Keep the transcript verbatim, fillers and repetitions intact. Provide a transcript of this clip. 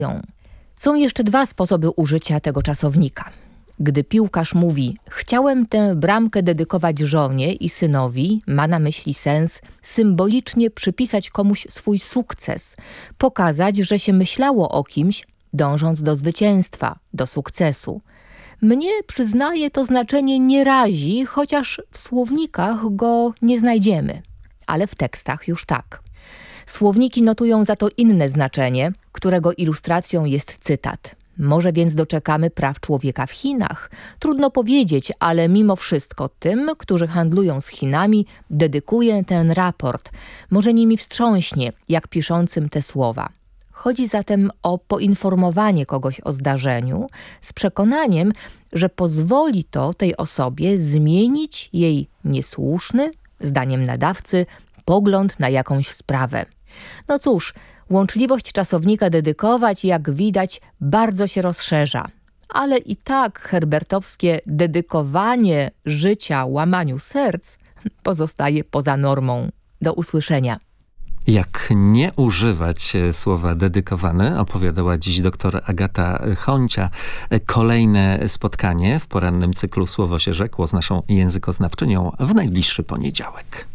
Są jeszcze dwa sposoby użycia tego czasownika. Gdy piłkarz mówi „chciałem tę bramkę dedykować żonie i synowi”, ma na myśli sens symbolicznie przypisać komuś swój sukces, pokazać, że się myślało o kimś, dążąc do zwycięstwa, do sukcesu. Mnie, przyznaję, to znaczenie nie razi, chociaż w słownikach go nie znajdziemy, ale w tekstach już tak. Słowniki notują za to inne znaczenie, którego ilustracją jest cytat. Może więc doczekamy praw człowieka w Chinach? Trudno powiedzieć, ale mimo wszystko tym, którzy handlują z Chinami, dedykuję ten raport. Może nimi wstrząśnie, jak piszącym te słowa. Chodzi zatem o poinformowanie kogoś o zdarzeniu z przekonaniem, że pozwoli to tej osobie zmienić jej niesłuszny, zdaniem nadawcy, pogląd na jakąś sprawę. No cóż, łączliwość czasownika dedykować, jak widać, bardzo się rozszerza. Ale i tak herbertowskie dedykowanie życia łamaniu serc pozostaje poza normą. Do usłyszenia. Jak nie używać słowa dedykowany, opowiadała dziś dr Agata Choncia. Kolejne spotkanie w porannym cyklu Słowo się rzekło z naszą językoznawczynią w najbliższy poniedziałek.